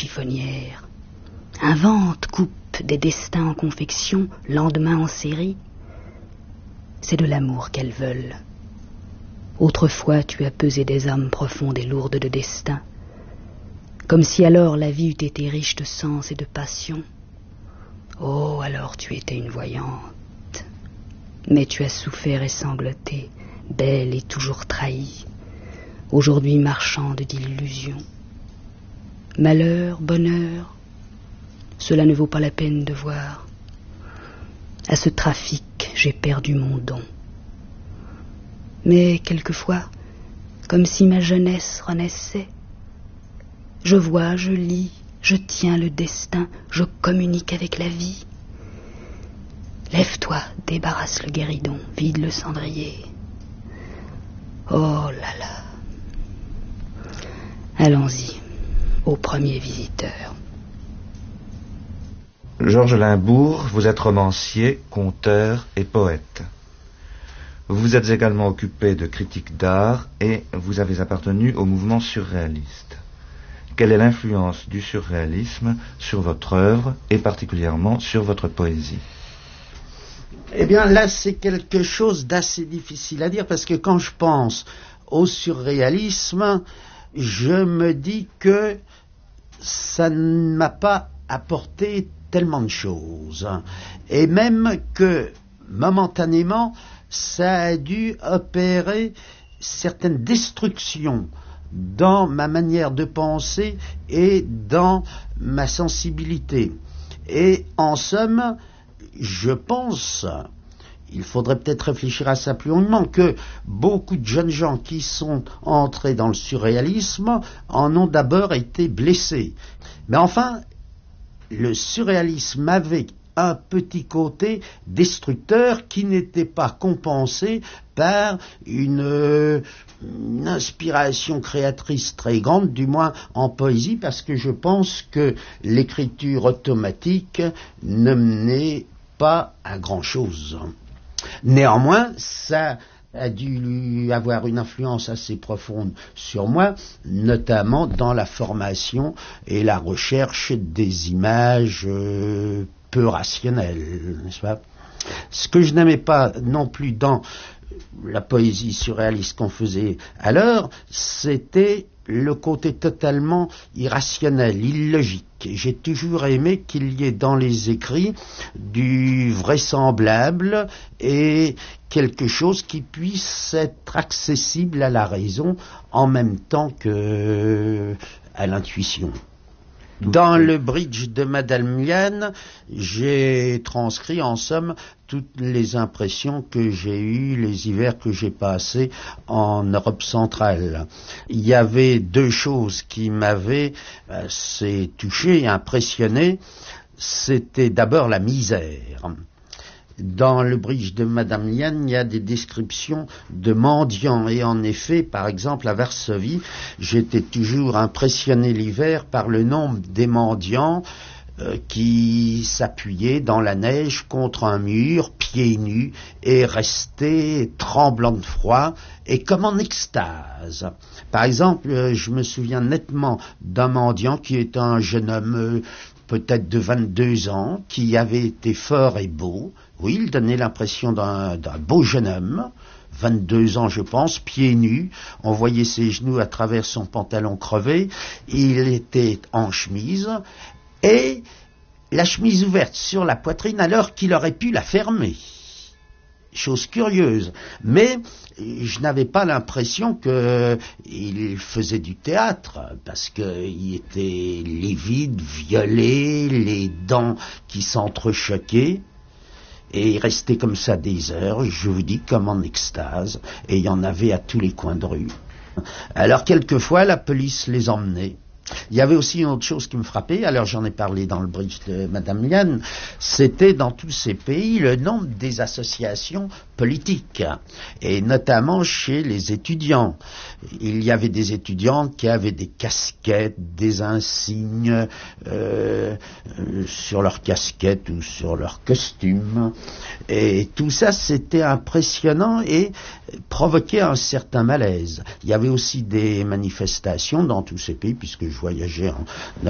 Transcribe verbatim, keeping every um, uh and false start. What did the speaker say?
chiffonnière. Invente, coupe des destins en confection, lendemain en série. C'est de l'amour qu'elles veulent. Autrefois tu as pesé des âmes profondes et lourdes de destin, comme si alors la vie eût été riche de sens et de passion. Oh, alors tu étais une voyante. Mais tu as souffert et sangloté, belle et toujours trahie, aujourd'hui marchande d'illusions. Malheur, bonheur, cela ne vaut pas la peine de voir. À ce trafic, j'ai perdu mon don. Mais quelquefois, comme si ma jeunesse renaissait, je vois, je lis, je tiens le destin, je communique avec la vie. Lève-toi, débarrasse le guéridon, vide le cendrier. Oh là là. Allons-y, au premier visiteur. Georges Limbourg, vous êtes romancier, conteur et poète. Vous êtes également occupé de critique d'art et vous avez appartenu au mouvement surréaliste. Quelle est l'influence du surréalisme sur votre œuvre et particulièrement sur votre poésie? Eh bien là, c'est quelque chose d'assez difficile à dire parce que quand je pense au surréalisme, je me dis que ça ne m'a pas apporté tellement de choses. Et même que, momentanément, ça a dû opérer certaines destructions dans ma manière de penser et dans ma sensibilité. Et en somme, je pense, il faudrait peut-être réfléchir à ça plus longuement, que beaucoup de jeunes gens qui sont entrés dans le surréalisme en ont d'abord été blessés. Mais enfin, le surréalisme avait un petit côté destructeur qui n'était pas compensé par une, euh, une inspiration créatrice très grande, du moins en poésie, parce que je pense que l'écriture automatique ne menait pas à grand-chose. Néanmoins, ça a dû avoir une influence assez profonde sur moi, notamment dans la formation et la recherche des images euh, peu rationnelles, n'est-ce pas ? Ce que je n'aimais pas non plus dans la poésie surréaliste qu'on faisait alors, c'était le côté totalement irrationnel, illogique. J'ai toujours aimé qu'il y ait dans les écrits du vraisemblable et quelque chose qui puisse être accessible à la raison en même temps que à l'intuition. Dans le bridge de Madame Liane, j'ai transcrit en somme toutes les impressions que j'ai eues les hivers que j'ai passés en Europe centrale. Il y avait deux choses qui m'avaient assez touché et impressionné. C'était d'abord la misère. Dans le bridge de Madame Liane, il y a des descriptions de mendiants. Et en effet, par exemple, à Varsovie, j'étais toujours impressionné l'hiver par le nombre des mendiants euh, qui s'appuyaient dans la neige contre un mur, pieds nus, et restaient tremblants de froid, et comme en extase. Par exemple, je me souviens nettement d'un mendiant qui était un jeune homme euh, peut-être de vingt-deux ans, qui avait été fort et beau. Oui, il donnait l'impression d'un, d'un beau jeune homme, vingt-deux ans je pense, pieds nus, on voyait ses genoux à travers son pantalon crevé, il était en chemise, et la chemise ouverte sur la poitrine alors qu'il aurait pu la fermer. Chose curieuse, mais je n'avais pas l'impression qu'il faisait du théâtre, parce qu'il était livide, violet, les dents qui s'entrechoquaient, et il restait comme ça des heures, je vous dis, comme en extase, et il y en avait à tous les coins de rue. Alors quelquefois, la police les emmenait. Il y avait aussi une autre chose qui me frappait, alors j'en ai parlé dans le bridge de Madame Liane, c'était dans tous ces pays le nombre des associations politiques, et notamment chez les étudiants. Il y avait des étudiants qui avaient des casquettes, des insignes euh, sur leurs casquettes ou sur leurs costumes, et tout ça c'était impressionnant et provoquait un certain malaise. Il y avait aussi des manifestations dans tous ces pays, puisque je voyageais en